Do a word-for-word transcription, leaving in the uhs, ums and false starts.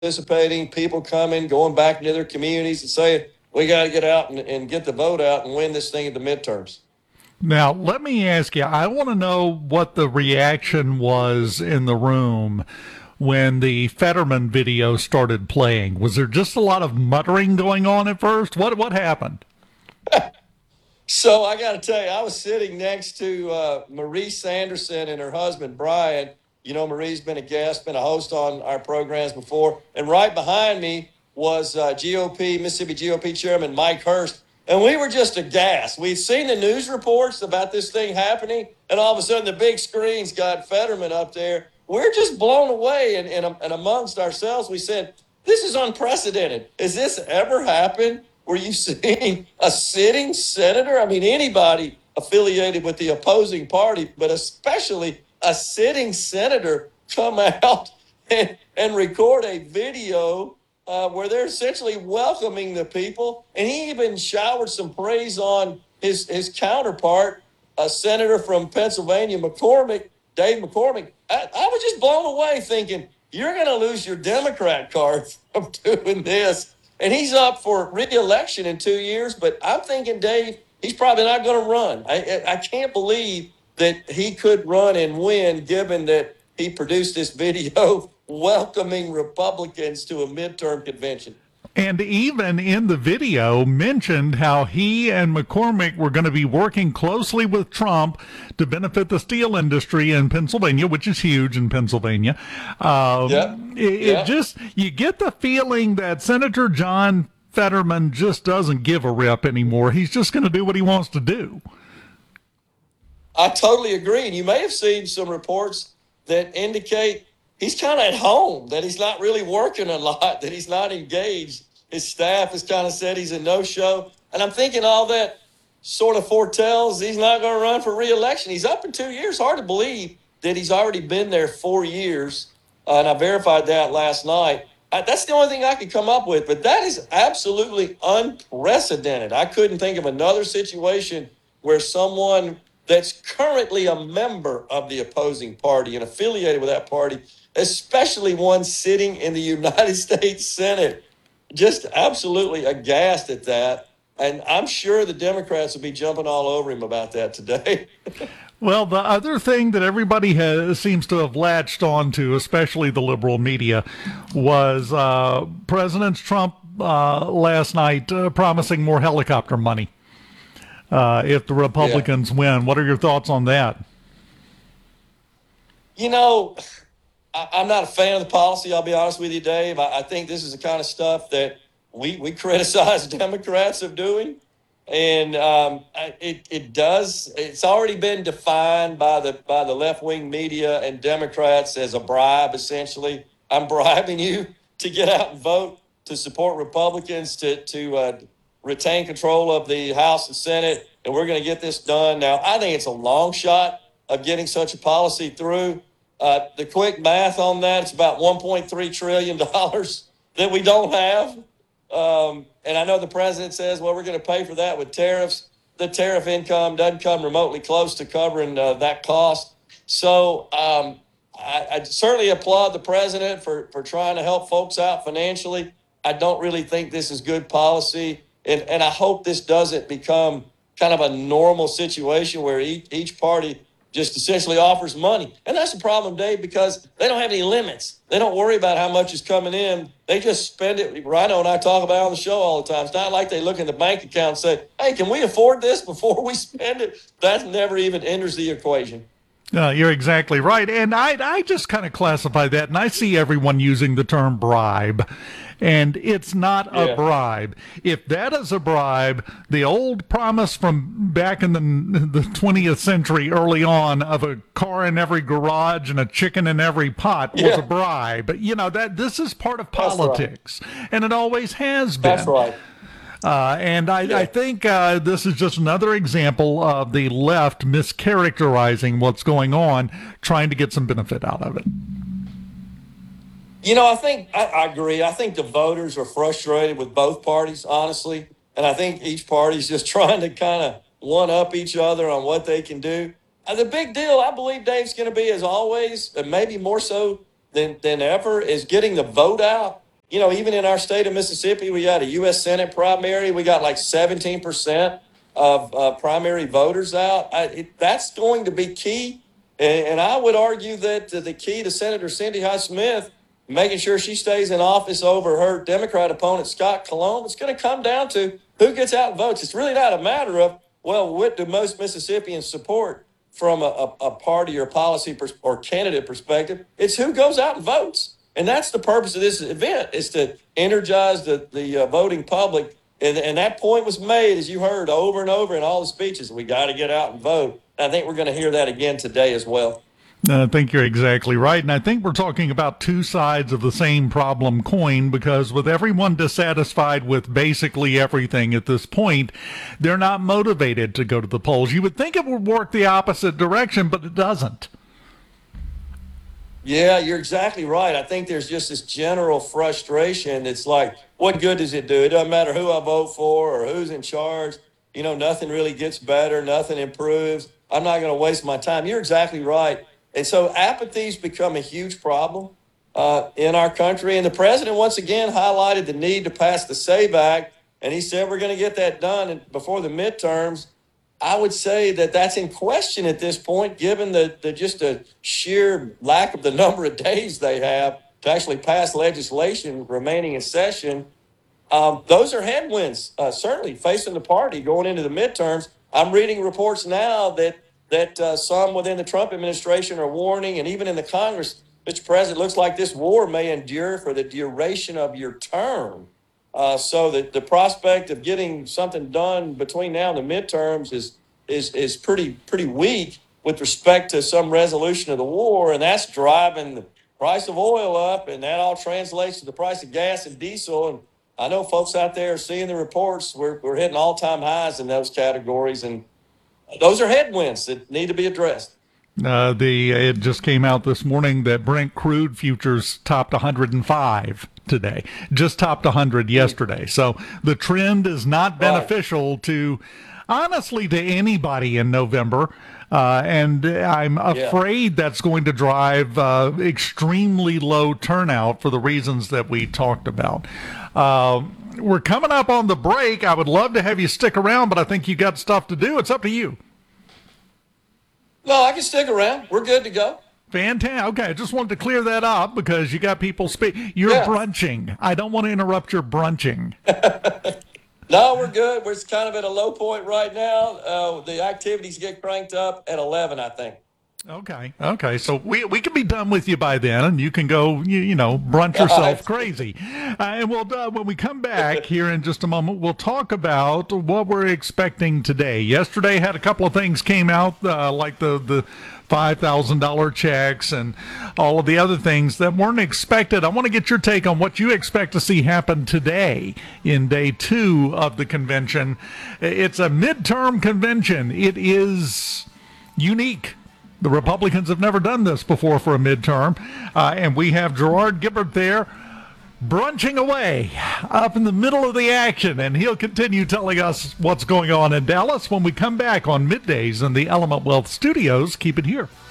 participating, people coming, going back into their communities and saying, we got to get out and, and get the vote out and win this thing at the midterms. Now, let me ask you, I want to know what the reaction was in the room when the Fetterman video started playing. Was there just a lot of muttering going on at first? What what happened? So I got to tell you, I was sitting next to uh, Marie Sanderson and her husband, Brian. You know, Marie's been a guest, been a host on our programs before. And right behind me was uh, G O P, Mississippi G O P Chairman Mike Hurst. And we were just aghast. We'd seen the news reports about this thing happening, and all of a sudden the big screens got Fetterman up there. We're just blown away. And, and, and amongst ourselves, we said, this is unprecedented. Has this ever happened? Were you seeing a sitting senator? I mean, anybody affiliated with the opposing party, but especially a sitting senator come out and, and record a video uh, where they're essentially welcoming the people. And he even showered some praise on his, his counterpart, a senator from Pennsylvania, McCormick, Dave McCormick. I, I was just blown away thinking, you're going to lose your Democrat card from doing this. And he's up for re-election in two years, but I'm thinking, Dave, he's probably not going to run. I, I can't believe that he could run and win, given that he produced this video welcoming Republicans to a midterm convention. And even in the video mentioned how he and McCormick were going to be working closely with Trump to benefit the steel industry in Pennsylvania, which is huge in Pennsylvania. Um, yeah. It, yeah. it just, you get the feeling that Senator John Fetterman just doesn't give a rip anymore. He's just going to do what he wants to do. I totally agree. And you may have seen some reports that indicate he's kind of at home, that he's not really working a lot, that he's not engaged. His staff has kind of said he's a no-show. And I'm thinking all that sort of foretells he's not going to run for re-election. He's up in two years. Hard to believe that he's already been there four years. Uh, and I verified that last night. I, that's the only thing I could come up with. But that is absolutely unprecedented. I couldn't think of another situation where someone that's currently a member of the opposing party and affiliated with that party, especially one sitting in the United States Senate, just absolutely aghast at that. And I'm sure the Democrats will be jumping all over him about that today. Well, the other thing that everybody has, seems to have latched on to, especially the liberal media, was uh, President Trump uh, last night uh, promising more helicopter money uh, if the Republicans yeah. win. What are your thoughts on that? You know, I, I'm not a fan of the policy, I'll be honest with you, Dave. I, I think this is the kind of stuff that we, we criticize Democrats of doing. And um, it it does. It's already been defined by the by the left wing media and Democrats as a bribe. Essentially, I'm bribing you to get out and vote to support Republicans to to uh, retain control of the House and Senate, and we're going to get this done. Now, I think it's a long shot of getting such a policy through. Uh, the quick math on that, it's about one point three trillion dollars that we don't have. Um, and I know the president says, well, we're going to pay for that with tariffs. The tariff income doesn't come remotely close to covering uh, that cost. So um, I, I certainly applaud the president for, for trying to help folks out financially. I don't really think this is good policy. And, and I hope this doesn't become kind of a normal situation where each, each party just essentially offers money. And that's the problem, Dave, because they don't have any limits. They don't worry about how much is coming in. They just spend it. Rhino and I talk about it on the show all the time. It's not like they look in the bank account and say, hey, can we afford this before we spend it? That never even enters the equation. No, you're exactly right. And I, I just kind of classify that, and I see everyone using the term bribe. And it's not yeah. a bribe. If that is a bribe, the old promise from back in the, the twentieth century early on of a car in every garage and a chicken in every pot was yeah. a bribe. You know, that this is part of politics, right. And it always has been. That's right. Uh, and I, yeah. I think uh, this is just another example of the left mischaracterizing what's going on, trying to get some benefit out of it. You know, I think I, I agree. I think the voters are frustrated with both parties, honestly. And I think each party's just trying to kind of one up each other on what they can do. And the big deal, I believe, Dave's going to be, as always, and maybe more so than, than ever, is getting the vote out. you know, even in our state of Mississippi, we got a U S Senate primary. We got like seventeen percent of uh, primary voters out. I, it, that's going to be key. And, and I would argue that the key to Senator Cindy Hyde Smith making sure she stays in office over her Democrat opponent, Scott Cologne, it's going to come down to who gets out and votes. It's really not a matter of, well, what do most Mississippians support from a, a, a party or policy pers- or candidate perspective. It's who goes out and votes. And that's the purpose of this event, is to energize the, the uh, voting public. And, and that point was made, as you heard, over and over in all the speeches. We got to get out and vote. I think we're going to hear that again today as well. I think you're exactly right. And I think we're talking about two sides of the same problem coin, because with everyone dissatisfied with basically everything at this point, they're not motivated to go to the polls. You would think it would work the opposite direction, but it doesn't. Yeah, you're exactly right. I think there's just this general frustration. It's like, what good does it do? It doesn't matter who I vote for or who's in charge. You know, nothing really gets better. Nothing improves. I'm not going to waste my time. You're exactly right. And so apathy's become a huge problem uh, in our country. And the president, once again, highlighted the need to pass the SAVE Act. And he said we're going to get that done before the midterms. I would say that that's in question at this point, given the, the just a sheer lack of the number of days they have to actually pass legislation remaining in session. Um, those are headwinds, uh, certainly facing the party going into the midterms. I'm reading reports now that that uh, some within the Trump administration are warning, and even in the Congress, Mister President, looks like this war may endure for the duration of your term. Uh, so that the prospect of getting something done between now and the midterms is is is pretty pretty weak with respect to some resolution of the war, and that's driving the price of oil up, and that all translates to the price of gas and diesel. And I know folks out there are seeing the reports. We're we're hitting all-time highs in those categories, and those are headwinds that need to be addressed. Uh, the it just came out this morning that Brent crude futures topped one hundred five today, just topped one hundred yesterday. So the trend is not beneficial right. to, honestly, to anybody in November. Uh, and I'm afraid yeah. that's going to drive uh, extremely low turnout for the reasons that we talked about. Uh, we're coming up on the break. I would love to have you stick around, but I think you got stuff to do. It's up to you. No, I can stick around. We're good to go. Fantastic. Okay, I just wanted to clear that up because you got people speak. You're yeah. brunching. I don't want to interrupt your brunching. No, we're good. We're kind of at a low point right now. Uh, the activities get cranked up at eleven, I think. Okay. Okay. So we we can be done with you by then, and you can go, you, you know, brunch yourself crazy. Uh, and we'll uh, when we come back here in just a moment, we'll talk about what we're expecting today. Yesterday had a couple of things came out, uh, like the the five thousand dollar checks and all of the other things that weren't expected. I want to get your take on what you expect to see happen today in day two of the convention. It's a midterm convention. It is unique. The Republicans have never done this before for a midterm, uh, and we have Gerard Gibert there brunching away up in the middle of the action, and he'll continue telling us what's going on in Dallas when we come back on Middays in the Element Wealth Studios. Keep it here.